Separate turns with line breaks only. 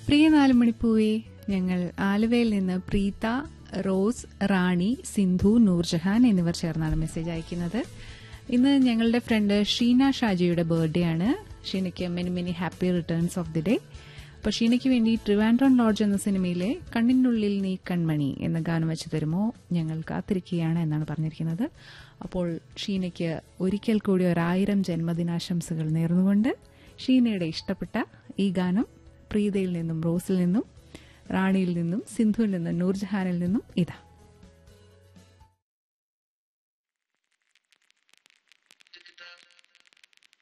പ്രിയ 4 മണിപ്പൂവേ, ഞങ്ങൾ ആലുവയിൽ നിന്ന് പ്രീത, റോസ്, റാണി, സിന്ധു, നൂർജഹാൻ എന്നിവർ ചേർന്നാണ് മെസ്സേജ് അയക്കുന്നത്. ഇന്ന് ഞങ്ങളുടെ ഫ്രണ്ട് ഷീന ഷാജിയുടെ ബർത്ത്ഡേ ആണ്. ഷീനയ്ക്ക് many many happy returns of the day. അപ്പോൾ ഷീനയ്ക്ക് വേണ്ടി ട്രിവാൻഡ്രം ലോഡ്ജ് എന്ന സിനിമയിലെ കണ്ണിനുള്ളിൽ നീ കൺമണി എന്ന ഗാനം വെച്ച് തരുമോ, ഞങ്ങൾ കാത്തിരിക്കുകയാണ് എന്നാണ് പറഞ്ഞിരിക്കുന്നത്. അപ്പോൾ ഷീനയ്ക്ക് ഒരിക്കൽ കൂടി 1000 ജന്മദിനാശംസകൾ നേർന്നുകൊണ്ട് ഷീനയുടെ ഇഷ്ടപ്പെട്ട ഈ ഗാനം പ്രീതയിൽ നിന്നും, റോസിൽ നിന്നും, റാണിയിൽ നിന്നും, സിന്ധുവിൽ നിന്നും, നൂർജഹാനിൽ നിന്നും ഇതാ.